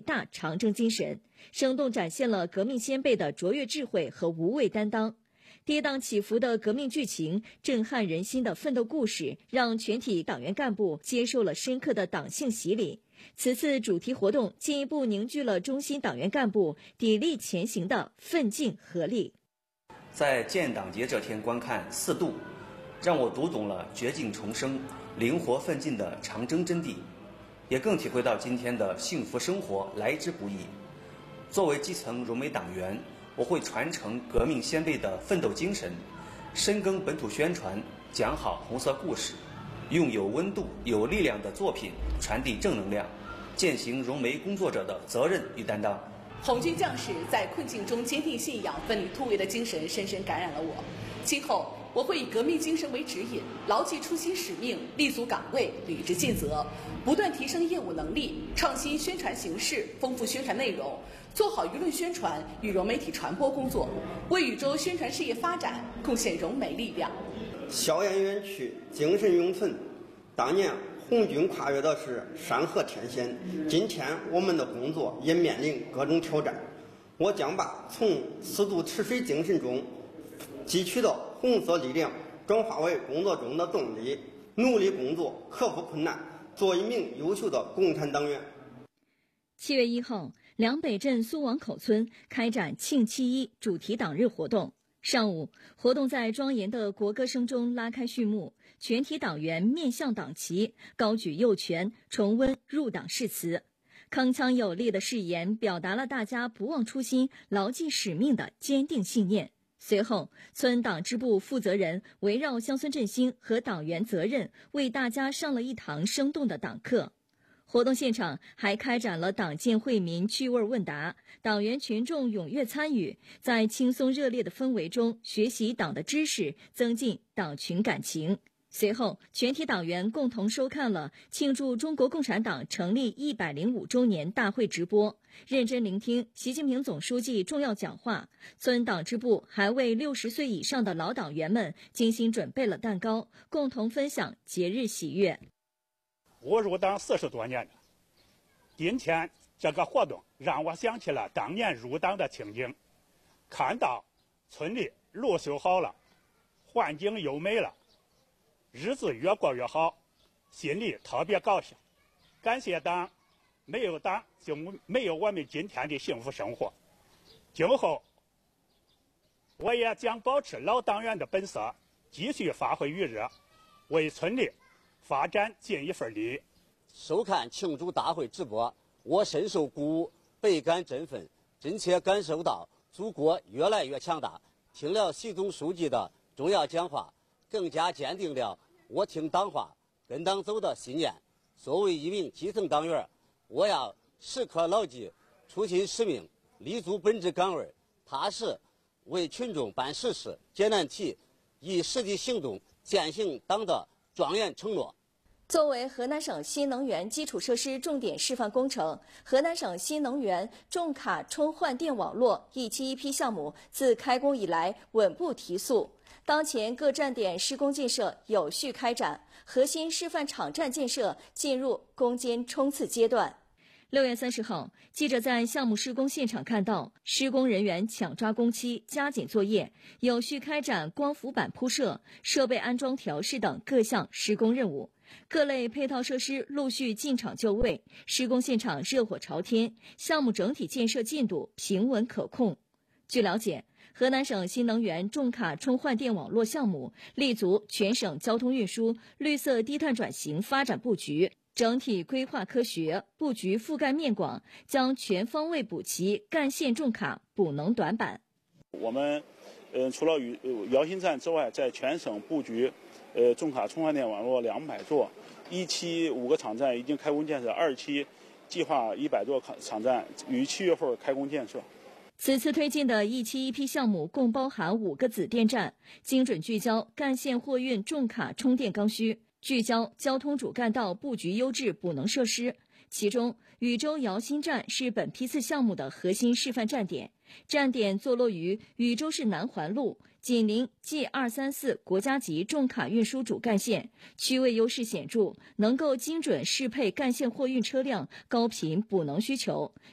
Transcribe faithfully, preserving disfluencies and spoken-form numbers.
大长征精神，生动展现了革命先辈的卓越智慧和无畏担当。跌宕起伏的革命剧情，震撼人心的奋斗故事，让全体党员干部接受了深刻的党性洗礼。此次主题活动进一步凝聚了中心党员干部砥砺前行的奋进合力。 在建党节这天观看四渡，让我读懂了绝境重生、灵活奋进的长征真谛，也更体会到今天的幸福生活来之不易。作为基层荣美党员，我会传承革命先辈的奋斗精神，深耕本土宣传，讲好红色故事，用有温度、有力量的作品传递正能量，践行荣媒工作者的责任与担当。 红军将士在困境中坚定信仰、奋力突围的精神深深感染了我。今后我会以革命精神为指引，牢记初心使命，立足岗位，履职尽责，不断提升业务能力，创新宣传形式，丰富宣传内容，做好舆论宣传与融媒体传播工作，为禹州宣传事业发展贡献融媒力量。 硝烟远去，精神永存。当年红军跨越的是山河天险，今天我们的工作也面临各种挑战。我将把从四渡赤水精神中汲取的红色力量转化为工作中的动力，努力工作，克服困难，做一名优秀的共产党员。 七月一号，梁北镇苏王口村开展庆七一主题党日活动。上午，活动在庄严的国歌声中拉开序幕，全体党员面向党旗，高举右拳，重温入党誓词。铿锵有力的誓言表达了大家不忘初心、牢记使命的坚定信念。随后，村党支部负责人围绕乡村振兴和党员责任，为大家上了一堂生动的党课。活动现场还开展了党建惠民趣味问答，党员群众踊跃参与，在轻松热烈的氛围中学习党的知识，增进党群感情。随后，全体党员共同收看了庆祝中国共产党成立一百零五周年大会直播，认真聆听习近平总书记重要讲话。村党支部还为六十岁以上的老党员们精心准备了蛋糕，共同分享节日喜悦。 我入党四十多年了，今天这个活动让我想起了当年入党的情景，看到村里路修好了，环境优美了，日子越过越好，心里特别高兴。感谢党，没有党就没有我们今天的幸福生活。今后我也将保持老党员的本色，继续发挥余热，为村里发展尽一份力。 收看庆祝大会直播，我深受鼓舞，倍感振奋，真切感受到祖国越来越强大。听了习总书记的重要讲话，更加坚定了我听党话、跟党走的信念。作为一名基层党员，我要时刻牢记初心使命，立足本职岗位，踏实为群众办实事、解难题，以实际行动践行党的庄严承诺。 作为河南省新能源基础设施重点示范工程，河南省新能源重卡充换电网络一期一批项目自开工以来稳步提速，当前各站点施工建设有序开展，核心示范场站建设进入攻坚冲刺阶段。六月三十号，记者在项目施工现场看到，施工人员抢抓工期，加紧作业，有序开展光伏板铺设、设备安装调试等各项施工任务。各类配套设施陆续进场就位，施工现场热火朝天，项目整体建设进度平稳可控。据了解，河南省新能源重卡充换电网络项目立足全省交通运输绿色低碳转型发展布局，整体规划科学，布局覆盖面广，将全方位补齐干线重卡补能短板。 我们呃除了与姚新站之外，在全省布局呃，重卡充换电网络两百座，一期五个场站已经开工建设，二期计划一百座场站于七月份开工建设。 此次推进的一期一批项目共包含五个子电站，精准聚焦干线货运重卡充电刚需，聚焦交通主干道布局优质补能设施。其中，禹州姚新站是本批次项目的核心示范站点，站点坐落于禹州市南环路，紧邻 G 二三四国家级重卡运输主干线，区位优势显著，能够精准适配干线货运车辆高频补能需求，